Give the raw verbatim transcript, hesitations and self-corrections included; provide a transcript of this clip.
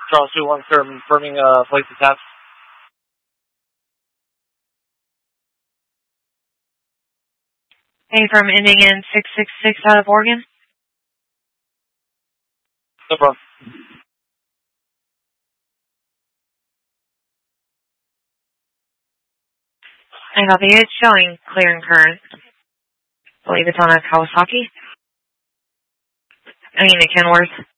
Charles two one confirming uh, flight to tap. Hey, from ending in six six six out of Oregon. No problem. I copy. It's showing clear and current. I believe it's on a Kawasaki. I mean, a Kenworth.